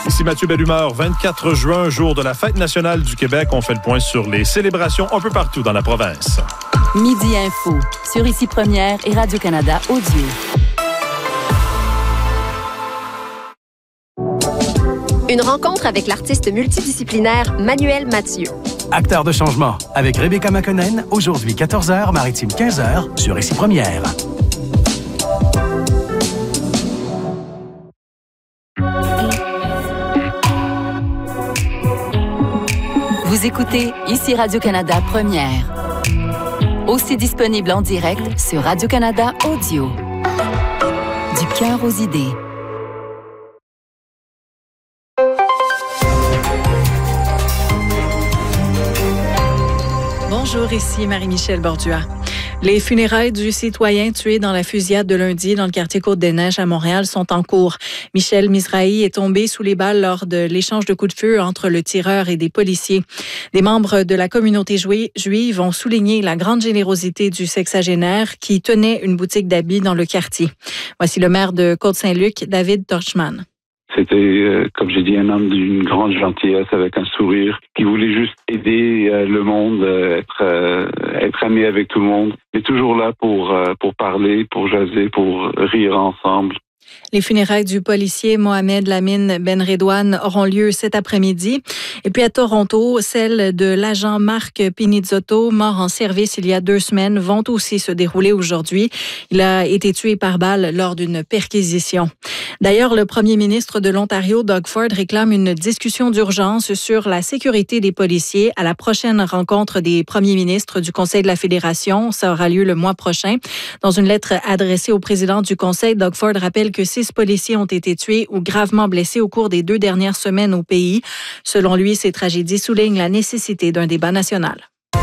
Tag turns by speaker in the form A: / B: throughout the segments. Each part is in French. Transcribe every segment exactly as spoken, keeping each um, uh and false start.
A: Ici Mathieu Bellumeur, vingt-quatre juin, jour de la Fête nationale du Québec. On fait le point sur les célébrations un peu partout dans la province.
B: Midi Info, sur Ici Première et Radio-Canada Audio.
C: Une rencontre avec l'artiste multidisciplinaire Manuel Mathieu.
D: Acteur de changement avec Rebecca McConnell, aujourd'hui quatorze heures, Maritime quinze heures, sur Ici Première.
B: Vous écoutez Ici Radio-Canada Première. Aussi disponible en direct sur Radio-Canada Audio. Du cœur aux idées.
E: Bonjour, ici Marie-Michel Bordua. Les funérailles du citoyen tué dans la fusillade de lundi dans le quartier Côte-des-Neiges à Montréal sont en cours. Michel Mizrahi est tombé sous les balles lors de l'échange de coups de feu entre le tireur et des policiers. Des membres de la communauté juive ont souligné la grande générosité du sexagénaire qui tenait une boutique d'habits dans le quartier. Voici le maire de Côte-Saint-Luc, David Torchman.
F: C'était, euh, comme j'ai dit, un homme d'une grande gentillesse avec un sourire qui voulait juste aider euh, le monde, euh, être euh, être ami avec tout le monde, mais toujours là pour euh, pour parler, pour jaser, pour rire ensemble.
E: Les funérailles du policier Mohamed Lamine Benredouane auront lieu cet après-midi. Et puis à Toronto, celles de l'agent Marc Pinizzotto, mort en service il y a deux semaines, vont aussi se dérouler aujourd'hui. Il a été tué par balle lors d'une perquisition. D'ailleurs, le premier ministre de l'Ontario, Doug Ford, réclame une discussion d'urgence sur la sécurité des policiers à la prochaine rencontre des premiers ministres du Conseil de la Fédération. Ça aura lieu le mois prochain. Dans une lettre adressée au président du Conseil, Doug Ford rappelle que six policiers ont été tués ou gravement blessés au cours des deux dernières semaines au pays. Selon lui, ces tragédies soulignent la nécessité d'un débat national.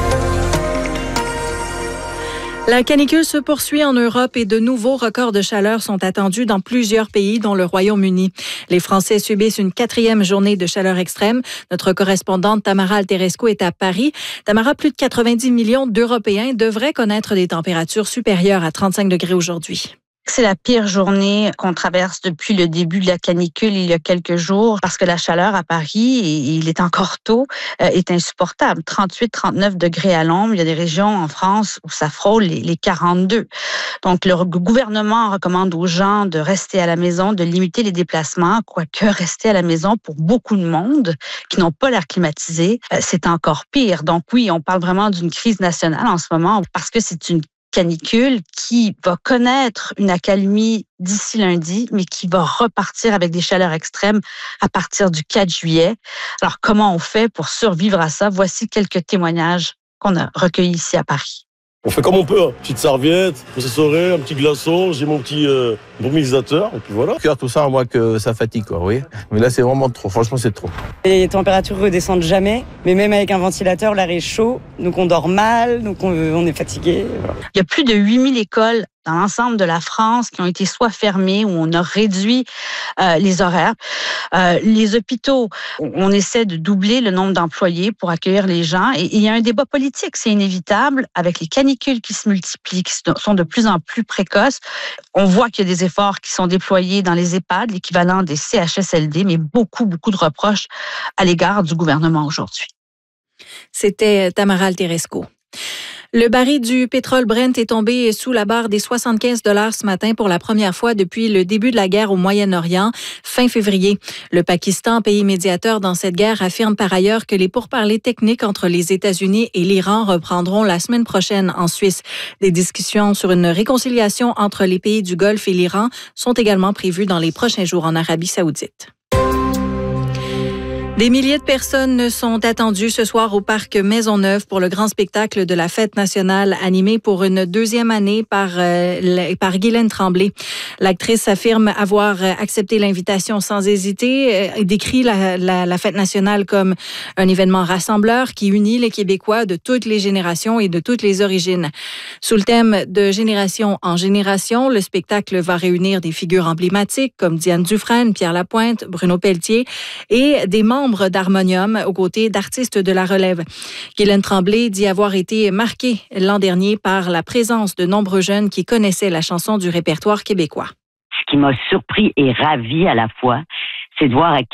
E: La canicule se poursuit en Europe et de nouveaux records de chaleur sont attendus dans plusieurs pays, dont le Royaume-Uni. Les Français subissent une quatrième journée de chaleur extrême. Notre correspondante Tamara Alterescu est à Paris. Tamara, plus de quatre-vingt-dix millions d'Européens devraient connaître des températures supérieures à trente-cinq degrés aujourd'hui.
G: C'est la pire journée qu'on traverse depuis le début de la canicule il y a quelques jours parce que la chaleur à Paris, et il est encore tôt, est insupportable. trente-huit, trente-neuf degrés à l'ombre. Il y a des régions en France où ça frôle les, les quarante-deux. Donc, le gouvernement recommande aux gens de rester à la maison, de limiter les déplacements, quoique rester à la maison pour beaucoup de monde qui n'ont pas l'air climatisé, c'est encore pire. Donc oui, on parle vraiment d'une crise nationale en ce moment parce que c'est une canicule qui va connaître une accalmie d'ici lundi, mais qui va repartir avec des chaleurs extrêmes à partir du quatre juillet. Alors, comment on fait pour survivre à ça? Voici quelques témoignages qu'on a recueillis ici à Paris.
H: On fait comme on peut, hein. Petite serviette, processoré, un petit glaçon, j'ai mon petit euh, brumisateur, et puis voilà.
I: Cœur, tout ça, à moins que ça fatigue, quoi, oui. Mais là, c'est vraiment trop, franchement, c'est trop.
J: Les températures redescendent jamais, mais même avec un ventilateur, l'air est chaud, donc on dort mal, donc on, on est fatigué. Voilà.
G: Il y a plus de huit mille écoles dans l'ensemble de la France qui ont été soit fermées ou on a réduit euh, les horaires. Euh, les hôpitaux, on essaie de doubler le nombre d'employés pour accueillir les gens. Et, et il y a un débat politique, c'est inévitable, avec les canicules qui se multiplient, qui sont de plus en plus précoces. On voit qu'il y a des efforts qui sont déployés dans les EHPAD, l'équivalent des C H S L D, mais beaucoup, beaucoup de reproches à l'égard du gouvernement aujourd'hui.
E: C'était Tamara Alterescu. Le baril du pétrole Brent est tombé sous la barre des soixante-quinze dollars ce matin pour la première fois depuis le début de la guerre au Moyen-Orient, fin février. Le Pakistan, pays médiateur dans cette guerre, affirme par ailleurs que les pourparlers techniques entre les États-Unis et l'Iran reprendront la semaine prochaine en Suisse. Des discussions sur une réconciliation entre les pays du Golfe et l'Iran sont également prévues dans les prochains jours en Arabie saoudite. Des milliers de personnes sont attendues ce soir au parc Maisonneuve pour le grand spectacle de la Fête nationale animé pour une deuxième année par, euh, par Guylaine Tremblay. L'actrice affirme avoir accepté l'invitation sans hésiter et décrit la, la, la Fête nationale comme un événement rassembleur qui unit les Québécois de toutes les générations et de toutes les origines. Sous le thème de génération en génération, le spectacle va réunir des figures emblématiques comme Diane Dufresne, Pierre Lapointe, Bruno Pelletier et des membres d'Harmonium aux côtés d'artistes de la relève. Guylaine Tremblay dit avoir été marquée l'an dernier par la présence de nombreux jeunes qui connaissaient la chanson du répertoire québécois.
K: Ce qui m'a surpris et ravi à la fois, c'est de voir à